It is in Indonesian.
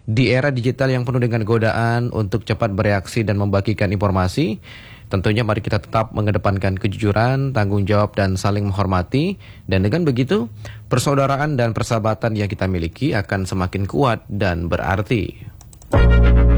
Di era digital yang penuh dengan godaan untuk cepat bereaksi dan membagikan informasi, tentunya mari kita tetap mengedepankan kejujuran, tanggung jawab, dan saling menghormati. Dan dengan begitu, persaudaraan dan persahabatan yang kita miliki akan semakin kuat dan berarti.